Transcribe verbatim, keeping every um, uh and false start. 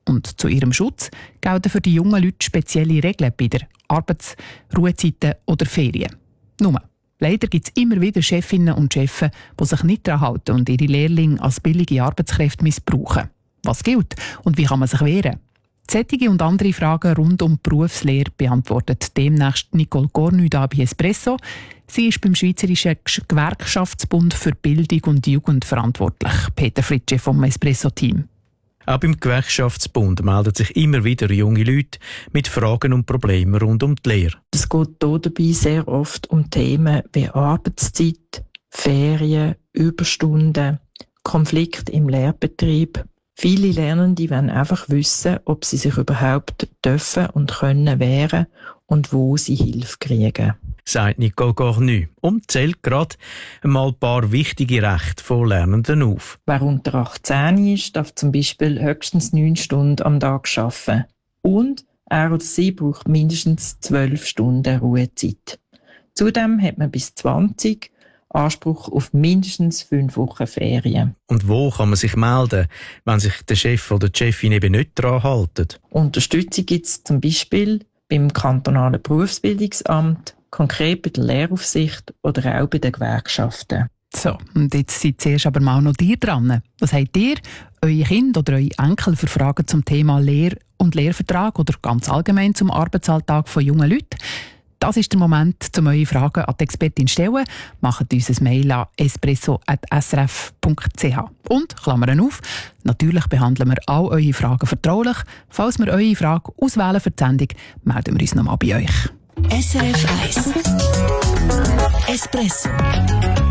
Und zu ihrem Schutz gelten für die jungen Leute spezielle Regeln bei der Arbeits-, Ruhezeiten oder Ferien. Nur, leider gibt es immer wieder Chefinnen und Chefs, die sich nicht daran halten und ihre Lehrlinge als billige Arbeitskräfte missbrauchen. Was gilt und wie kann man sich wehren? Solche und andere Fragen rund um die Berufslehre beantwortet demnächst Nicole Cornu da bei Espresso. Sie ist beim Schweizerischen Gewerkschaftsbund für Bildung und Jugend verantwortlich. Peter Fritsche vom Espresso-Team. Auch beim Gewerkschaftsbund melden sich immer wieder junge Leute mit Fragen und Problemen rund um die Lehre. Es geht hier dabei sehr oft um Themen wie Arbeitszeit, Ferien, Überstunden, Konflikte im Lehrbetrieb. Viele Lernende wollen einfach wissen, ob sie sich überhaupt dürfen und können wehren und wo sie Hilfe kriegen. Sagt Nicole Cornu und zählt gerade einmal ein paar wichtige Rechte von Lernenden auf. Wer unter achtzehn ist, darf zum Beispiel höchstens neun Stunden am Tag arbeiten. Und er oder sie braucht mindestens zwölf Stunden Ruhezeit. Zudem hat man bis zwanzig Anspruch auf mindestens fünf Wochen Ferien. Und wo kann man sich melden, wenn sich der Chef oder die Chefin eben nicht daran halten? Unterstützung gibt es zum Beispiel beim kantonalen Berufsbildungsamt, konkret bei der Lehraufsicht oder auch bei den Gewerkschaften. So, und jetzt seid zuerst aber mal noch ihr dran. Was habt ihr, eure Kinder oder eure Enkel für Fragen zum Thema Lehre und Lehrvertrag oder ganz allgemein zum Arbeitsalltag von jungen Leuten? Das ist der Moment, um eure Fragen an die Expertin zu stellen. Macht uns ein Mail an espresso at s r f punkt c h. Und, Klammern auf, natürlich behandeln wir all eure Fragen vertraulich. Falls wir eure Frage auswählen für die Sendung, melden wir uns nochmal bei euch. S R F eins Espresso